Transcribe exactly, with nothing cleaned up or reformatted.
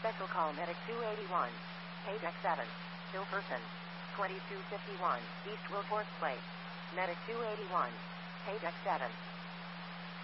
Special call Medic two eighty-one. Paydeck seven. Still person. twenty-two fifty-one. East Wilforth Place. Medic two eighty-one. Paydeck seven.